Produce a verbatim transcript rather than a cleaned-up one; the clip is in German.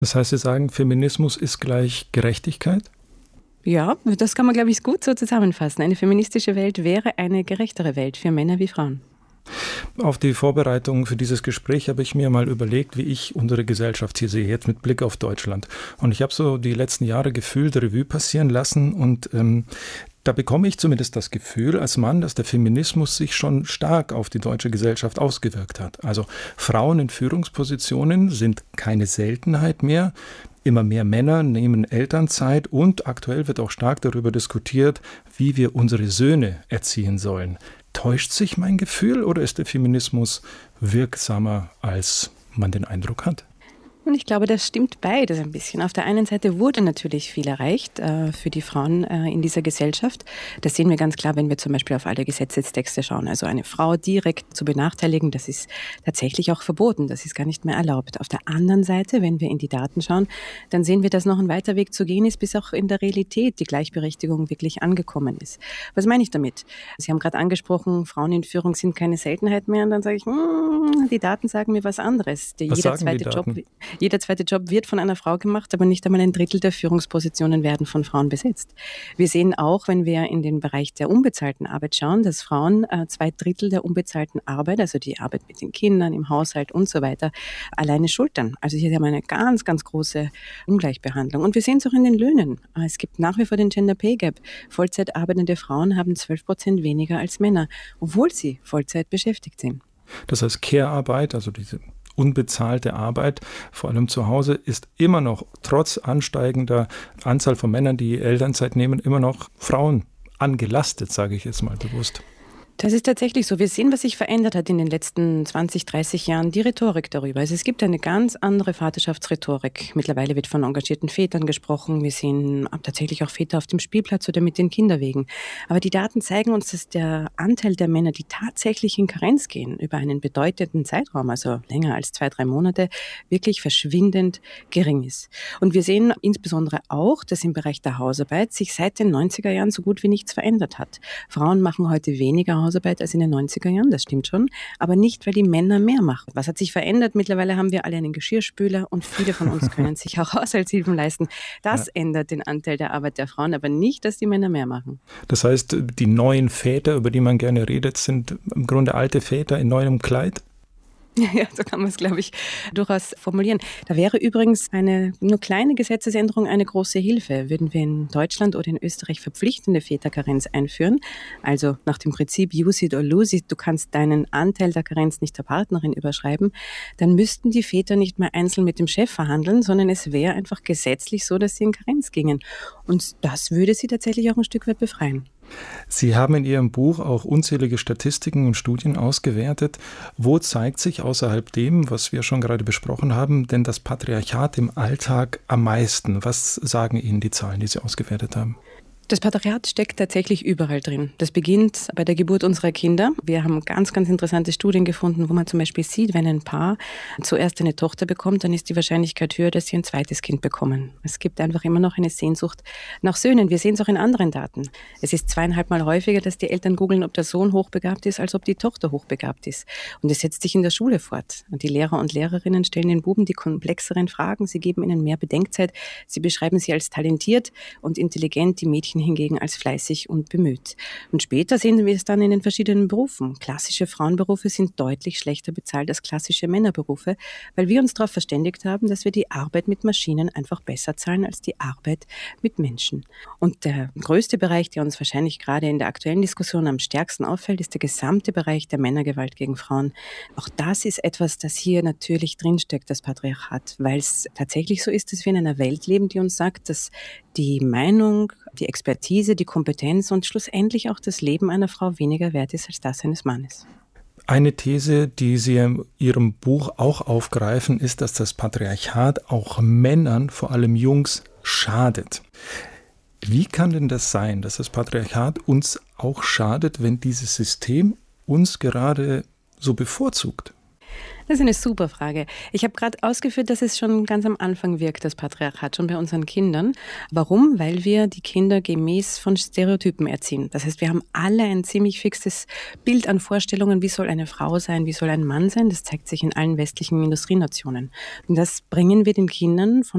Das heißt, Sie sagen, Feminismus ist gleich Gerechtigkeit? Ja, das kann man, glaube ich, gut so zusammenfassen. Eine feministische Welt wäre eine gerechtere Welt für Männer wie Frauen. Auf die Vorbereitung für dieses Gespräch habe ich mir mal überlegt, wie ich unsere Gesellschaft hier sehe, jetzt mit Blick auf Deutschland. Und ich habe so die letzten Jahre gefühlt Revue passieren lassen und ähm, da bekomme ich zumindest das Gefühl als Mann, dass der Feminismus sich schon stark auf die deutsche Gesellschaft ausgewirkt hat. Also Frauen in Führungspositionen sind keine Seltenheit mehr. Immer mehr Männer nehmen Elternzeit und aktuell wird auch stark darüber diskutiert, wie wir unsere Söhne erziehen sollen. Täuscht sich mein Gefühl oder ist der Feminismus wirksamer, als man den Eindruck hat? Und ich glaube, das stimmt beides ein bisschen. Auf der einen Seite wurde natürlich viel erreicht äh, für die Frauen äh, in dieser Gesellschaft. Das sehen wir ganz klar, wenn wir zum Beispiel auf alle Gesetzestexte schauen. Also eine Frau direkt zu benachteiligen, das ist tatsächlich auch verboten. Das ist gar nicht mehr erlaubt. Auf der anderen Seite, wenn wir in die Daten schauen, dann sehen wir, dass noch ein weiter Weg zu gehen ist, bis auch in der Realität die Gleichberechtigung wirklich angekommen ist. Was meine ich damit? Sie haben gerade angesprochen, Frauen in Führung sind keine Seltenheit mehr. Und dann sage ich, hm, die Daten sagen mir was anderes. Was Jeder sagen zweite die Daten? Job Jeder zweite Job wird von einer Frau gemacht, aber nicht einmal ein Drittel der Führungspositionen werden von Frauen besetzt. Wir sehen auch, wenn wir in den Bereich der unbezahlten Arbeit schauen, dass Frauen äh, zwei Drittel der unbezahlten Arbeit, also die Arbeit mit den Kindern, im Haushalt und so weiter, alleine schultern. Also hier haben wir eine ganz, ganz große Ungleichbehandlung. Und wir sehen es auch in den Löhnen. Es gibt nach wie vor den Gender Pay Gap. Vollzeit arbeitende Frauen haben zwölf Prozent weniger als Männer, obwohl sie Vollzeit beschäftigt sind. Das heißt, Care-Arbeit, also diese unbezahlte Arbeit, vor allem zu Hause, ist immer noch, trotz ansteigender Anzahl von Männern, die Elternzeit nehmen, immer noch Frauen angelastet, sage ich jetzt mal bewusst. Das ist tatsächlich so. Wir sehen, was sich verändert hat in den letzten zwanzig, dreißig Jahren, die Rhetorik darüber. Also es gibt eine ganz andere Vaterschaftsrhetorik. Mittlerweile wird von engagierten Vätern gesprochen. Wir sehen tatsächlich auch Väter auf dem Spielplatz oder mit den Kinderwegen. Aber die Daten zeigen uns, dass der Anteil der Männer, die tatsächlich in Karenz gehen, über einen bedeutenden Zeitraum, also länger als zwei, drei Monate, wirklich verschwindend gering ist. Und wir sehen insbesondere auch, dass im Bereich der Hausarbeit sich seit den neunziger Jahren so gut wie nichts verändert hat. Frauen machen heute weniger Hausarbeit als in den neunziger Jahren, das stimmt schon, aber nicht, weil die Männer mehr machen. Was hat sich verändert? Mittlerweile haben wir alle einen Geschirrspüler und viele von uns können sich auch Haushaltshilfen leisten. Das ja. ändert den Anteil der Arbeit der Frauen, aber nicht, dass die Männer mehr machen. Das heißt, die neuen Väter, über die man gerne redet, sind im Grunde alte Väter in neuem Kleid? Ja, so kann man es, glaube ich, durchaus formulieren. Da wäre übrigens eine nur kleine Gesetzesänderung eine große Hilfe. Würden wir in Deutschland oder in Österreich verpflichtende Väterkarenz einführen, also nach dem Prinzip use it or lose it, du kannst deinen Anteil der Karenz nicht der Partnerin überschreiben, dann müssten die Väter nicht mehr einzeln mit dem Chef verhandeln, sondern es wäre einfach gesetzlich so, dass sie in Karenz gingen. Und das würde sie tatsächlich auch ein Stück weit befreien. Sie haben in Ihrem Buch auch unzählige Statistiken und Studien ausgewertet. Wo zeigt sich außerhalb dem, was wir schon gerade besprochen haben, denn das Patriarchat im Alltag am meisten? Was sagen Ihnen die Zahlen, die Sie ausgewertet haben? Das Patriarchat steckt tatsächlich überall drin. Das beginnt bei der Geburt unserer Kinder. Wir haben ganz, ganz interessante Studien gefunden, wo man zum Beispiel sieht, wenn ein Paar zuerst eine Tochter bekommt, dann ist die Wahrscheinlichkeit höher, dass sie ein zweites Kind bekommen. Es gibt einfach immer noch eine Sehnsucht nach Söhnen. Wir sehen es auch in anderen Daten. Es ist zweieinhalb Mal häufiger, dass die Eltern googeln, ob der Sohn hochbegabt ist, als ob die Tochter hochbegabt ist. Und es setzt sich in der Schule fort. Und die Lehrer und Lehrerinnen stellen den Buben die komplexeren Fragen. Sie geben ihnen mehr Bedenkzeit. Sie beschreiben sie als talentiert und intelligent, die Mädchen hingegen als fleißig und bemüht. Und später sehen wir es dann in den verschiedenen Berufen. Klassische Frauenberufe sind deutlich schlechter bezahlt als klassische Männerberufe, weil wir uns darauf verständigt haben, dass wir die Arbeit mit Maschinen einfach besser zahlen als die Arbeit mit Menschen. Und der größte Bereich, der uns wahrscheinlich gerade in der aktuellen Diskussion am stärksten auffällt, ist der gesamte Bereich der Männergewalt gegen Frauen. Auch das ist etwas, das hier natürlich drinsteckt, das Patriarchat, weil es tatsächlich so ist, dass wir in einer Welt leben, die uns sagt, dass die Meinung, die Expertise, die Kompetenz und schlussendlich auch das Leben einer Frau weniger wert ist als das eines Mannes. Eine These, die Sie in Ihrem Buch auch aufgreifen, ist, dass das Patriarchat auch Männern, vor allem Jungs, schadet. Wie kann denn das sein, dass das Patriarchat uns auch schadet, wenn dieses System uns gerade so bevorzugt? Das ist eine super Frage. Ich habe gerade ausgeführt, dass es schon ganz am Anfang wirkt, das Patriarchat, schon bei unseren Kindern. Warum? Weil wir die Kinder gemäß von Stereotypen erziehen. Das heißt, wir haben alle ein ziemlich fixes Bild an Vorstellungen, wie soll eine Frau sein, wie soll ein Mann sein. Das zeigt sich in allen westlichen Industrienationen. Und das bringen wir den Kindern von